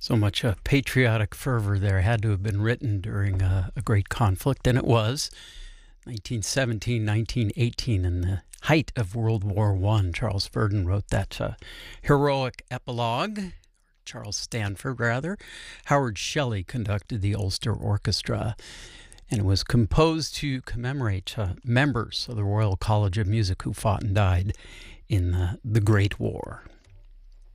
So much patriotic fervor there had to have been written during a great conflict, and it was 1917, 1918, in the height of World War I. Charles Verdon wrote that heroic epilogue. Charles Stanford, rather. Howard Shelley conducted the Ulster Orchestra, and it was composed to commemorate members of the Royal College of Music who fought and died in the Great War.